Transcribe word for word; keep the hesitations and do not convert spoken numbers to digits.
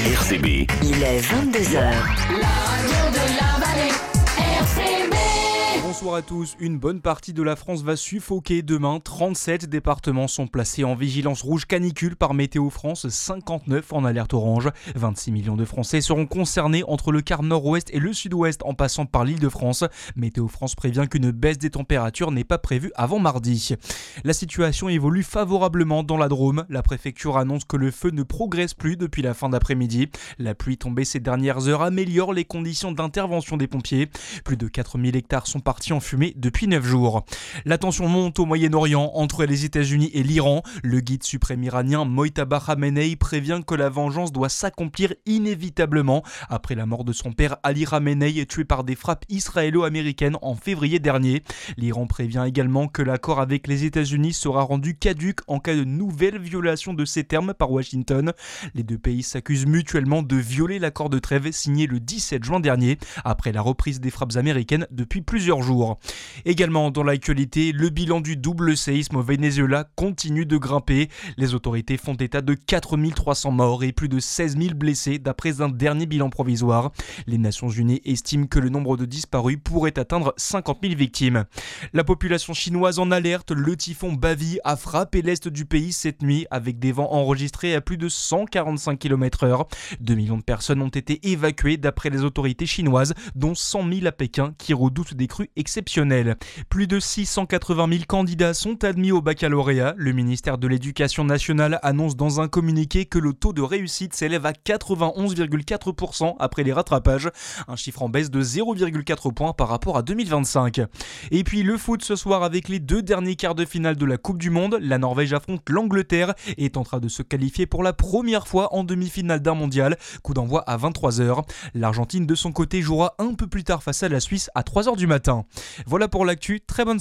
R C B. Il est vingt-deux heures. La radio de la vallée, R C B. Bonsoir à tous. Une bonne partie de la France va suffoquer demain. trente-sept départements sont placés en vigilance rouge canicule par Météo France, cinquante-neuf en alerte orange. vingt-six millions de Français seront concernés entre le quart nord-ouest et le sud-ouest en passant par l'Île-de-France. Météo France prévient qu'une baisse des températures n'est pas prévue avant mardi. La situation évolue favorablement dans la Drôme. La préfecture annonce que le feu ne progresse plus depuis la fin d'après-midi. La pluie tombée ces dernières heures améliore les conditions d'intervention des pompiers. Plus de quatre mille hectares sont partis en fumée depuis neuf jours. La tension monte au Moyen-Orient entre les États-Unis et l'Iran. Le guide suprême iranien Mojtaba Khamenei prévient que la vengeance doit s'accomplir inévitablement après la mort de son père Ali Khamenei, tué par des frappes israélo-américaines en février dernier. L'Iran prévient également que l'accord avec les États-Unis sera rendu caduc en cas de nouvelle violation de ces termes par Washington. Les deux pays s'accusent mutuellement de violer l'accord de trêve signé le dix-sept juin dernier, après la reprise des frappes américaines depuis plusieurs jours. Également dans l'actualité, le bilan du double séisme au Venezuela continue de grimper. Les autorités font état de quatre mille trois cents morts et plus de seize mille blessés d'après un dernier bilan provisoire. Les Nations Unies estiment que le nombre de disparus pourrait atteindre cinquante mille victimes. La population chinoise en alerte, le typhon Bavi a frappé l'est du pays cette nuit avec des vents enregistrés à plus de cent quarante-cinq kilomètres heure. deux millions de personnes ont été évacuées d'après les autorités chinoises, dont cent mille à Pékin qui redoutent des crues exceptionnelles. Plus de six cent quatre-vingt mille candidats sont admis au baccalauréat. Le ministère de l'Éducation nationale annonce dans un communiqué que le taux de réussite s'élève à quatre-vingt-onze virgule quatre pour cent après les rattrapages, un chiffre en baisse de zéro virgule quatre points par rapport à deux mille vingt-cinq. Et puis le foot ce soir avec les deux derniers quarts de finale de la Coupe du Monde. La Norvège affronte l'Angleterre et tentera de se qualifier pour la première fois en demi-finale d'un mondial. Coup d'envoi à vingt-trois heures. L'Argentine de son côté jouera un peu plus tard face à la Suisse à trois heures du matin. Voilà pour l'actu, très bonne